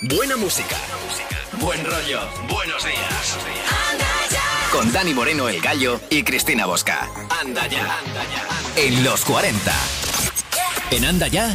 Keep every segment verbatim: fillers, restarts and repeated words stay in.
Buena música, buen rollo, buenos días. Anda ya. Con Dani Moreno, el Gallo, y Cristina Bosca. Anda ya, anda ya. En los cuarenta. En Anda ya,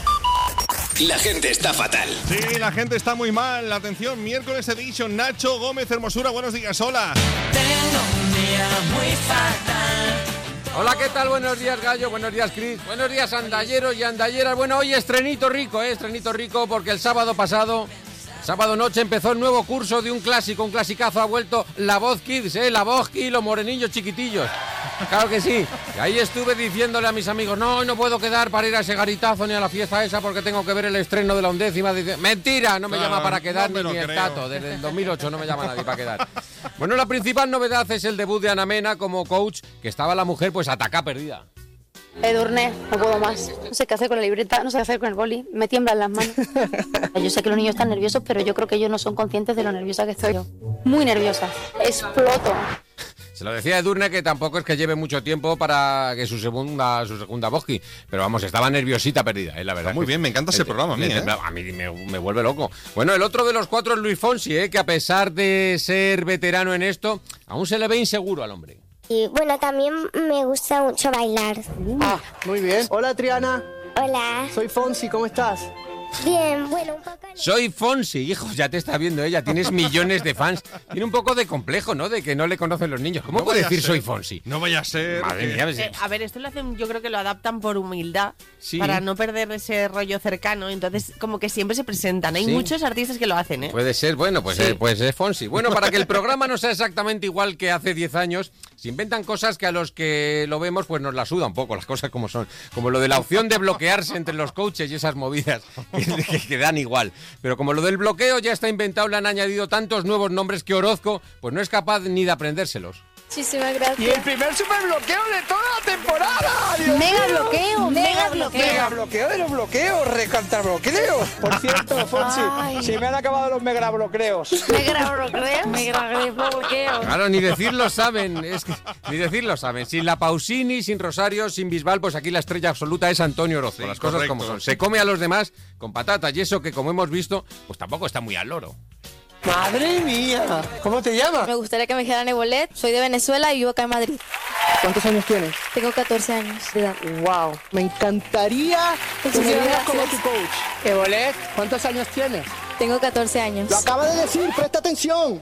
la gente está fatal. Sí, la gente está muy mal. Atención, miércoles edition. Nacho Gómez Hermosura, buenos días, hola. Tengo un día muy fatal. Hola, ¿qué tal? Buenos días, Gallo. Buenos días, Cris. Buenos días, andalleros y andalleras. Bueno, hoy estrenito rico, ¿eh? Estrenito rico porque el sábado pasado, sábado noche, empezó el nuevo curso de un clásico, un clasicazo. Ha vuelto La Voz Kids, ¿eh? La Voz Kids, los morenillos chiquitillos. Claro que sí. Y ahí estuve diciéndole a mis amigos, no, no puedo quedar para ir a ese garitazo ni a la fiesta esa porque tengo que ver el estreno de la undécima. Dice, mentira, no me claro, llama para quedar no ni, ni el Tato. Desde el dos mil ocho no me llama nadie para quedar. Bueno, la principal novedad es el debut de Ana Mena como coach, que estaba la mujer pues atacá perdida. Edurne, no puedo más. No sé qué hacer con la libreta, no sé qué hacer con el boli. Me tiemblan las manos. Yo sé que los niños están nerviosos, pero yo creo que ellos no son conscientes de lo nerviosa que estoy yo. Muy nerviosa. Exploto. Se lo decía Edurne que tampoco es que lleve mucho tiempo para que su segunda su segunda Boski, pero vamos, estaba nerviosita perdida, ¿eh? La verdad. Está muy bien, me encanta ese programa a mí, ¿eh? A mí me, me vuelve loco. Bueno, el otro de los cuatro es Luis Fonsi, ¿eh? Que a pesar de ser veterano en esto, aún se le ve inseguro al hombre. Y bueno, también me gusta mucho bailar. Ah, muy bien. Hola, Triana. Hola. Soy Fonsi, ¿cómo estás? Bien, bueno, un poco... Soy Fonsi, hijo, ya te está viendo ella, tienes millones de fans. Tiene un poco de complejo, ¿no? De que no le conocen los niños. ¿Cómo no puede decir soy Fonsi? No vaya a ser... Madre mía, eh, a ver, esto lo hacen, yo creo que lo adaptan por humildad, sí, para no perder ese rollo cercano. Entonces, como que siempre se presentan. Hay sí, muchos artistas que lo hacen, ¿eh? Puede ser, bueno, pues, sí, eh, pues es Fonsi. Bueno, para que el programa no sea exactamente igual que hace diez años, se inventan cosas que a los que lo vemos pues nos la suda un poco, las cosas como son. Como lo de la opción de bloquearse entre los coaches y esas movidas que, que, que dan igual. Pero como lo del bloqueo ya está inventado, le han añadido tantos nuevos nombres que Orozco pues no es capaz ni de aprendérselos. Muchísimas gracias. Y el primer superbloqueo de toda la temporada. Dios mega mío. bloqueo, mega bloqueo. Mega bloqueo de los bloqueos, recantar bloqueos. Por cierto, Fonsi, se me han acabado los mega bloqueos. Mega bloqueos, mega bloqueos. Claro, ni decirlo saben, es que, ni decirlo saben. Sin la Pausini, sin Rosario, sin Bisbal, pues aquí la estrella absoluta es Antonio Orozco. Sí, las cosas correcto, como son. Se come a los demás con patatas y eso que, como hemos visto, pues tampoco está muy al loro. ¡Madre mía! ¿Cómo te llamas? Me gustaría que me dijeran Ebolet. Soy de Venezuela y vivo acá en Madrid. ¿Cuántos años tienes? Tengo catorce años de edad. ¡Wow! Me encantaría que me digas como tu coach. Ebolet, ¿cuántos años tienes? Tengo catorce años. ¡Lo acaba de decir! ¡Presta atención!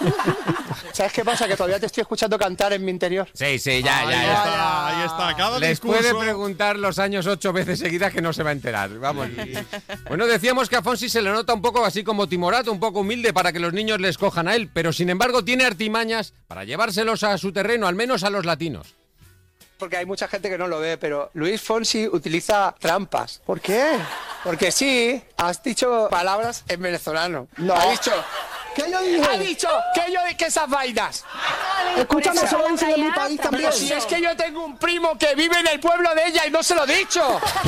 ¿Sabes qué pasa? Que todavía te estoy escuchando cantar en mi interior. Sí, sí, ya, ahí ya, ya. ya. Está, ahí está, cada Les discurso... puede preguntar los años ocho veces seguidas que no se va a enterar. Vamos. Bueno, decíamos que a Fonsi se le nota un poco así como timorato, un poco humilde para que los niños le escojan a él, pero sin embargo tiene artimañas para llevárselos a su terreno, al menos a los latinos. Porque hay mucha gente que no lo ve, pero Luis Fonsi utiliza trampas. ¿Por qué? Porque sí, has dicho palabras en venezolano. No. Ha dicho... ¿Qué yo dije? Ha dicho que yo dije esas vainas. Escúchame, solo dice de mi país también. Pero si es que yo tengo un primo que vive en el pueblo de ella y no se lo he dicho.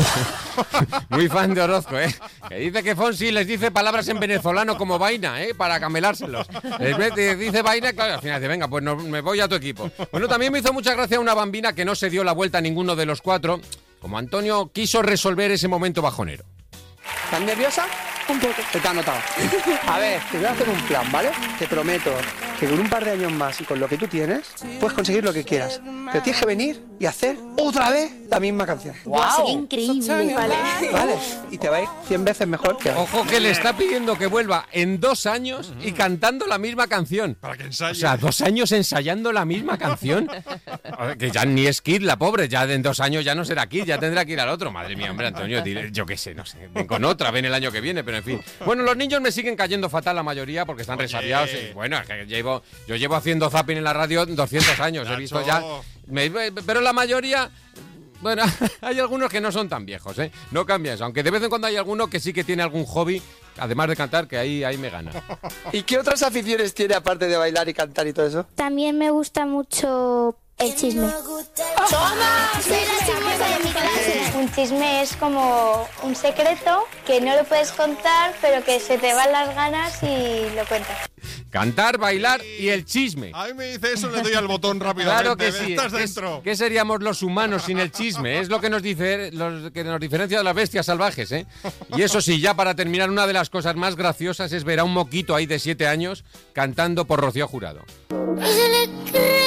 Muy fan de Orozco, ¿eh? Que dice que Fonsi les dice palabras en venezolano como vaina, ¿eh? Para camelárselos. Les dice vaina, claro, al final dice, venga, pues no, me voy a tu equipo. Bueno, también me hizo mucha gracia una bambina que no se dio la vuelta a ninguno de los cuatro, como Antonio quiso resolver ese momento bajonero. ¿Estás nerviosa? Un poco. Te ha notado. A ver, te voy a hacer un plan, ¿vale? Te prometo que con un par de años más y con lo que tú tienes, puedes conseguir lo que quieras. Pero tienes que venir y hacer otra vez la misma canción. ¡Wow! Sería increíble. Vale. Vale. Y te va a ir cien veces mejor que ahora. Ojo que le está pidiendo que vuelva en dos años y cantando la misma canción. Para que ensaye. O sea, dos años ensayando la misma canción. Que ya ni es Kid, la pobre. Ya en dos años ya no será Kid, ya tendrá que ir al otro. Madre mía, hombre, Antonio, dile, yo qué sé, no sé. Ven con otra, ven el año que viene, pero en fin. Bueno, los niños me siguen cayendo fatal la mayoría porque están Oye. resabiados. Y, bueno, es que llevo, yo llevo haciendo zapping en la radio doscientos años. Nacho. He visto ya... Me, pero la mayoría... Bueno, hay algunos que no son tan viejos, ¿eh? No cambia eso. Aunque de vez en cuando hay alguno que sí que tiene algún hobby, además de cantar, que ahí, ahí me gana. ¿Y qué otras aficiones tiene aparte de bailar y cantar y todo eso? También me gusta mucho el chisme. ¡Toma! Soy la chismosa de mi clase. Un chisme es como un secreto que no lo puedes contar, pero que se te van las ganas y lo cuentas. Cantar, bailar y el chisme. A mí me dice eso, le doy al botón rápidamente. Claro que sí. Estás ¿Qué, dentro. ¿Qué seríamos los humanos sin el chisme? Es lo que nos dice, lo que nos diferencia de las bestias salvajes, ¿eh? Y eso sí, ya para terminar, una de las cosas más graciosas es ver a un moquito ahí de siete años cantando por Rocío Jurado. Y se le cree